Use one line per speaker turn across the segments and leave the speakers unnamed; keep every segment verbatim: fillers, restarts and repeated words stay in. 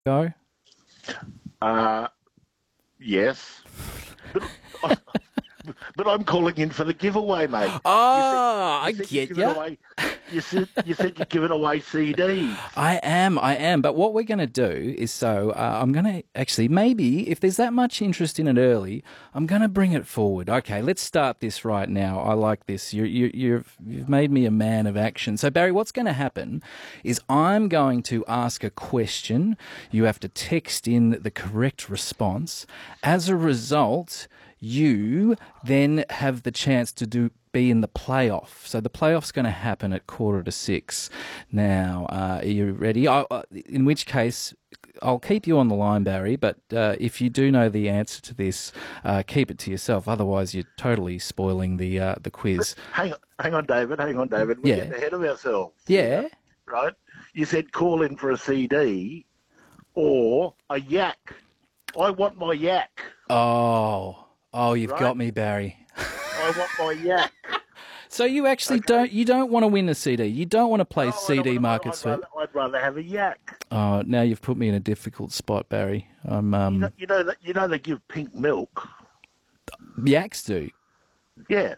Go.
Uh, yes. But, but I'm calling in for the giveaway, mate. You said
Oh,
you
I
said you're
get
giving
ya.
away. You said you said you're giving away C Ds.
I am, I am. But what we're going to do is so uh, I'm going to actually, maybe if there's that much interest in it early, I'm going to bring it forward. Okay, let's start this right now. I like this. You, you, you've, you've made me a man of action. So, Barry, what's going to happen is I'm going to ask a question. You have to text in the correct response. As a result, you then have the chance to do be in the playoff. So the playoff's going to happen at quarter to six. Now, uh, are you ready? I, uh, in which case, I'll keep you on the line, Barry. But uh, if you do know the answer to this, uh, keep it to yourself. Otherwise, you're totally spoiling the uh, the quiz.
Hang on, hang on, David. Hang on, David. We're
Yeah,
getting ahead of ourselves here,
yeah.
right? You said call in for a C D or a yak. I want my yak,
Oh, oh, you've
right?
got me, Barry.
I want my yak.
So you actually
Okay.
don't you don't want to win a C D. You don't want to play
No, I don't
C D
want to.
Market
I'd
Sweep.
rather, I'd rather have a yak.
Oh, now you've put me in a difficult spot, Barry. I'm
You know,
um
you know that you know they give pink milk.
Yaks do.
Yeah.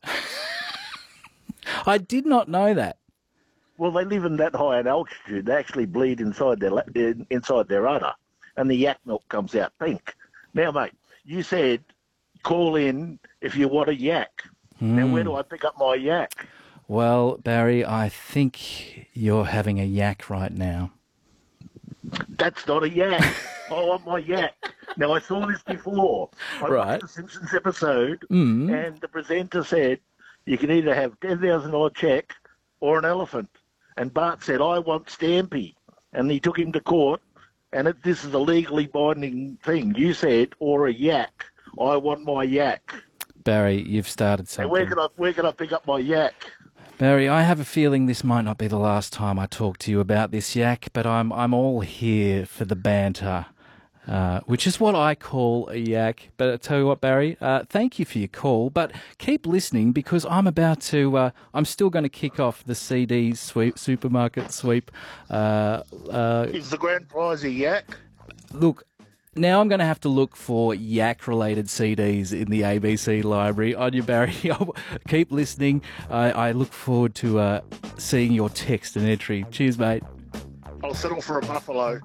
I did not know that.
Well, they live in that high an altitude. They actually bleed inside their la- in, inside their udder, and the yak milk comes out pink. Now, mate, you said call in if you want a yak. Now, where do I pick up my yak?
Well, Barry, I think you're having a yak right now.
That's not a yak. I want my yak. Now, I saw this before. I watched
Right.
the Simpsons episode,
Mm.
and the presenter said you can either have ten thousand dollar check or an elephant. And Bart said, I want Stampy. And he took him to court, and it, this is a legally binding thing. You said, or a yak. I want my yak.
Barry, you've started
And where
something.
can I where can I pick up my yak?
Barry, I have a feeling this might not be the last time I talk to you about this yak, but I'm I'm all here for the banter, uh, which is what I call a yak. But I tell you what, Barry, uh, thank you for your call, but keep listening because I'm about to. Uh, I'm still going to kick off the C D sweep, supermarket sweep. Uh, uh,
Is the grand prize a yak?
Look, now I'm going to have to look for yak-related C Ds in the A B C library. On you, Barry. Keep listening. I, I look forward to uh, seeing your text and entry. Cheers, mate.
I'll settle for a buffalo.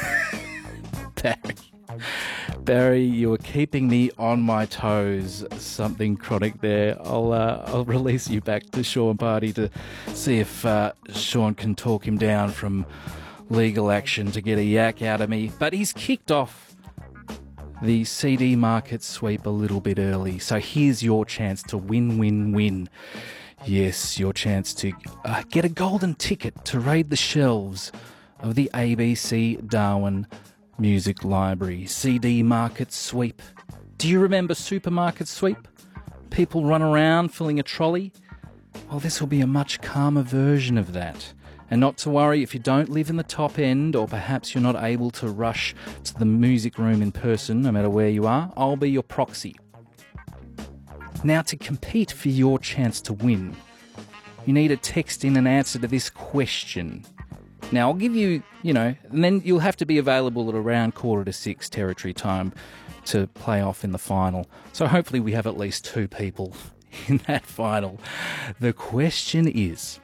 Barry. Barry, you are keeping me on my toes. Something chronic there. I'll uh, I'll release you back to Sean Party to see if uh, Sean can talk him down from legal action to get a yak out of me. But he's kicked off the C D market sweep a little bit early. So here's your chance to win, win, win. Yes, your chance to uh, get a golden ticket to raid the shelves of the A B C Darwin Music Library. C D market sweep. Do you remember supermarket sweep? People run around filling a trolley? Well, this will be a much calmer version of that. And not to worry if you don't live in the top end or perhaps you're not able to rush to the music room in person, no matter where you are, I'll be your proxy. Now, to compete for your chance to win, you need to text in an answer to this question. Now, I'll give you, you know, and then you'll have to be available at around quarter to six territory time to play off in the final. So hopefully we have at least two people in that final. The question is,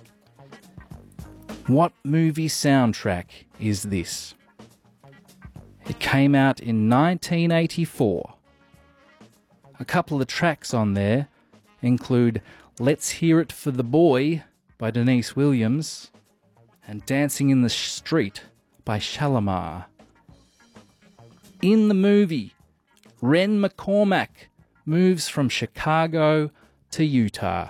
what movie soundtrack is this? It came out in nineteen eighty-four. A couple of tracks on there include Let's Hear It for the Boy by Denise Williams and Dancing in the Street by Shalimar. In the movie, Ren McCormack moves from Chicago to Utah.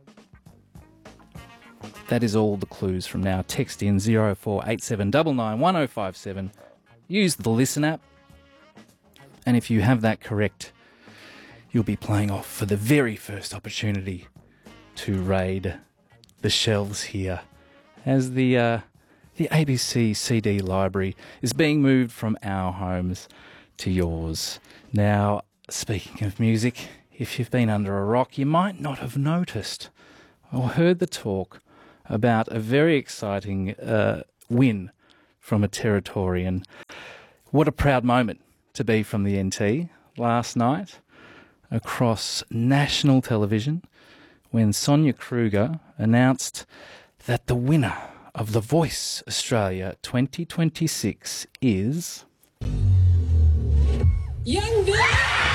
That is all the clues from now. Text in zero four eight seven nine nine one zero five seven. Use the Listen app. And if you have that correct, you'll be playing off for the very first opportunity to raid the shelves here as the uh, the A B C C D library is being moved from our homes to yours. Now, speaking of music, if you've been under a rock, you might not have noticed or heard the talk about a very exciting uh, win from a Territorian. What a proud moment to be from the N T last night across national television when Sonia Kruger announced that the winner of The Voice Australia twenty twenty-six is...
Young Bill!